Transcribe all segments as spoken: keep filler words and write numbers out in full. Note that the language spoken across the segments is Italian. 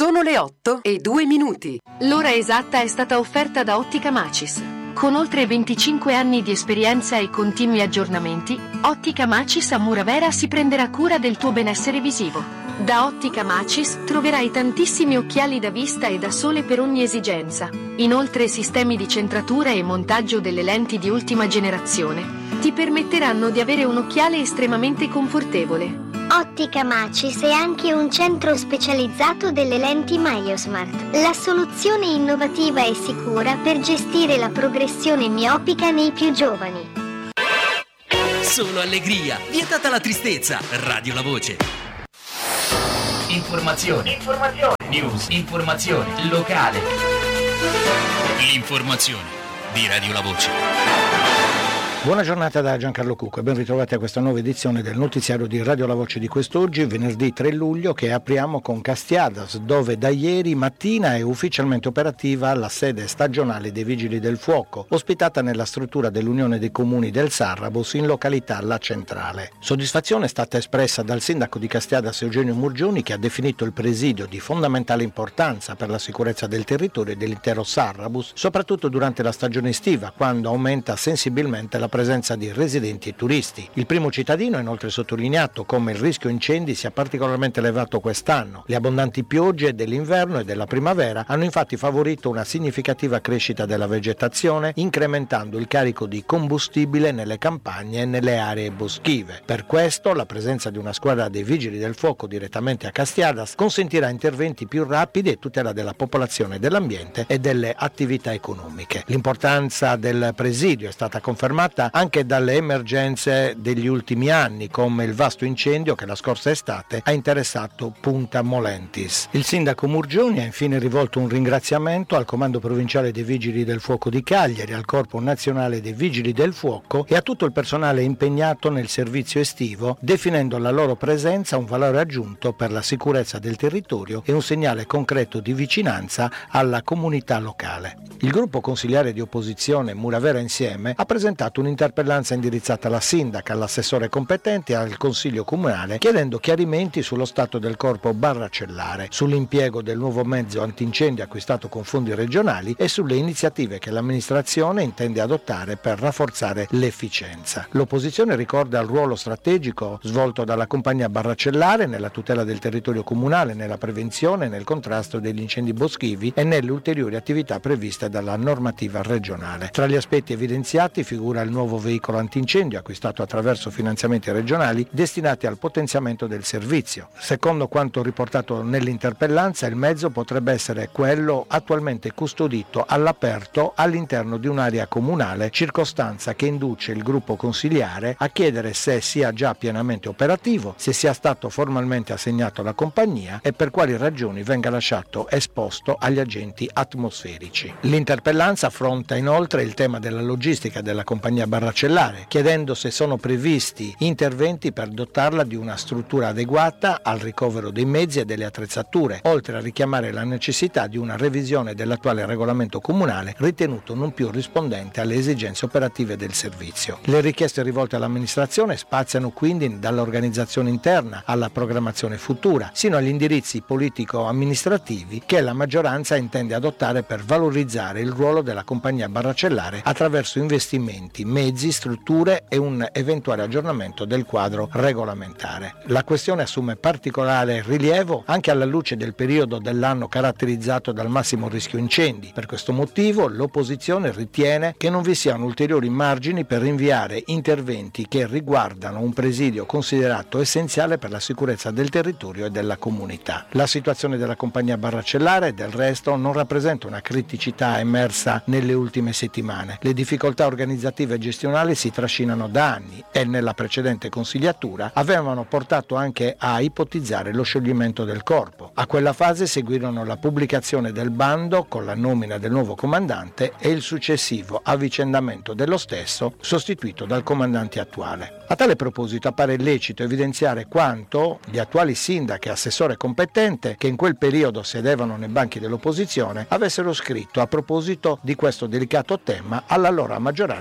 Sono le otto e due minuti. L'ora esatta è stata offerta da Ottica Macis. Con oltre venticinque anni di esperienza e continui aggiornamenti, Ottica Macis a Muravera si prenderà cura del tuo benessere visivo. Da Ottica Macis troverai tantissimi occhiali da vista e da sole per ogni esigenza. Inoltre sistemi di centratura e montaggio delle lenti di ultima generazione ti permetteranno di avere un occhiale estremamente confortevole. Ottica Macis è anche un centro specializzato delle lenti MyoSmart, la soluzione innovativa e sicura per gestire la progressione miopica nei più giovani. Solo allegria, vietata la tristezza. Radio La Voce. Informazione, informazione, news, informazione, locale. L'informazione di Radio La Voce. Buona giornata da Giancarlo Cucco e ben ritrovati a questa nuova edizione del notiziario di Radio La Voce di quest'oggi, venerdì tre luglio, che apriamo con Castiadas, dove da ieri mattina è ufficialmente operativa la sede stagionale dei Vigili del Fuoco, ospitata nella struttura dell'Unione dei Comuni del Sarrabus in località La Centrale. Soddisfazione è stata espressa dal sindaco di Castiadas Eugenio Murgioni, che ha definito il presidio di fondamentale importanza per la sicurezza del territorio e dell'intero Sarrabus, soprattutto durante la stagione estiva, quando aumenta sensibilmente la presenza di residenti e turisti. Il primo cittadino ha inoltre sottolineato come il rischio incendi sia particolarmente elevato quest'anno. Le abbondanti piogge dell'inverno e della primavera hanno infatti favorito una significativa crescita della vegetazione, incrementando il carico di combustibile nelle campagne e nelle aree boschive. Per questo la presenza di una squadra dei Vigili del Fuoco direttamente a Castiadas consentirà interventi più rapidi e tutela della popolazione, dell'ambiente e delle attività economiche. L'importanza del presidio è stata confermata anche dalle emergenze degli ultimi anni, come il vasto incendio che la scorsa estate ha interessato Punta Molentis. Il sindaco Murgioni ha infine rivolto un ringraziamento al Comando Provinciale dei Vigili del Fuoco di Cagliari, al Corpo Nazionale dei Vigili del Fuoco e a tutto il personale impegnato nel servizio estivo, definendo la loro presenza un valore aggiunto per la sicurezza del territorio e un segnale concreto di vicinanza alla comunità locale. Il gruppo consiliare di opposizione Muravera Insieme ha presentato un'interpellanza indirizzata alla sindaca, all'assessore competente e al consiglio comunale, chiedendo chiarimenti sullo stato del corpo barracellare, sull'impiego del nuovo mezzo antincendio acquistato con fondi regionali e sulle iniziative che l'amministrazione intende adottare per rafforzare l'efficienza. L'opposizione ricorda il ruolo strategico svolto dalla compagnia barracellare nella tutela del territorio comunale, nella prevenzione e nel contrasto degli incendi boschivi e nelle ulteriori attività previste dalla normativa regionale. Tra gli aspetti evidenziati figura il nuovo veicolo antincendio acquistato attraverso finanziamenti regionali destinati al potenziamento del servizio. Secondo quanto riportato nell'interpellanza, il mezzo potrebbe essere quello attualmente custodito all'aperto all'interno di un'area comunale, circostanza che induce il gruppo consiliare a chiedere se sia già pienamente operativo, se sia stato formalmente assegnato alla compagnia e per quali ragioni venga lasciato esposto agli agenti atmosferici. L'interpellanza affronta inoltre il tema della logistica della compagnia barracellare, chiedendo se sono previsti interventi per dotarla di una struttura adeguata al ricovero dei mezzi e delle attrezzature, oltre a richiamare la necessità di una revisione dell'attuale regolamento comunale ritenuto non più rispondente alle esigenze operative del servizio. Le richieste rivolte all'amministrazione spaziano quindi dall'organizzazione interna alla programmazione futura, sino agli indirizzi politico-amministrativi che la maggioranza intende adottare per valorizzare il ruolo della compagnia barracellare attraverso investimenti, mezzi, strutture e un eventuale aggiornamento del quadro regolamentare. La questione assume particolare rilievo anche alla luce del periodo dell'anno caratterizzato dal massimo rischio incendi. Per questo motivo l'opposizione ritiene che non vi siano ulteriori margini per rinviare interventi che riguardano un presidio considerato essenziale per la sicurezza del territorio e della comunità. La situazione della compagnia barracellare, del resto, non rappresenta una criticità emersa nelle ultime settimane. Le difficoltà organizzative e gestionali si trascinano da anni e nella precedente consigliatura avevano portato anche a ipotizzare lo scioglimento del corpo. A quella fase seguirono la pubblicazione del bando con la nomina del nuovo comandante e il successivo avvicendamento dello stesso, sostituito dal comandante attuale. A tale proposito appare lecito evidenziare quanto gli attuali sindaci e assessore competente, che in quel periodo sedevano nei banchi dell'opposizione, avessero scritto a proposito di questo delicato tema all'allora maggioranza di cui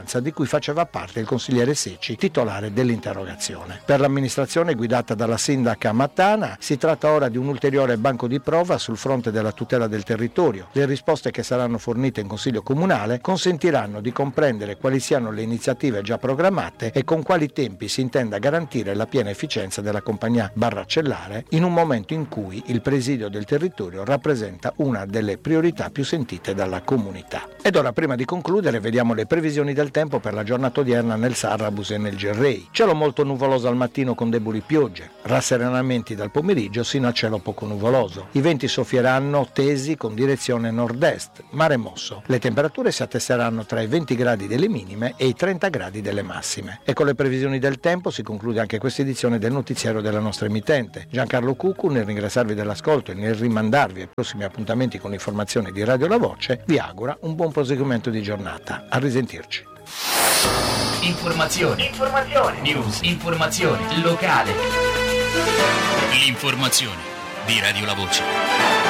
faceva parte il consigliere Secci, titolare dell'interrogazione. Per l'amministrazione guidata dalla sindaca Mattana si tratta ora di un ulteriore banco di prova sul fronte della tutela del territorio. Le risposte che saranno fornite in Consiglio Comunale consentiranno di comprendere quali siano le iniziative già programmate e con quali tempi si intenda garantire la piena efficienza della compagnia barracellare in un momento in cui il presidio del territorio rappresenta una delle priorità più sentite dalla comunità. Ed ora, prima di concludere, vediamo le previsioni del tempo per la giornata odierna nel Sarrabus e nel Gerrei. Cielo molto nuvoloso al mattino con deboli piogge, rasserenamenti dal pomeriggio sino a cielo poco nuvoloso. I venti soffieranno tesi con direzione nord-est, mare mosso. Le temperature si attesteranno tra i venti gradi delle minime e i trenta gradi delle massime. E con le previsioni del tempo si conclude anche questa edizione del notiziario della nostra emittente. Giancarlo Cuccu, nel ringraziarvi dell'ascolto e nel rimandarvi ai prossimi appuntamenti con informazioni di Radio La Voce, vi augura un buon proseguimento di giornata. A risentirci. Informazioni, informazioni, news, informazione locale. L'informazione di Radio La Voce.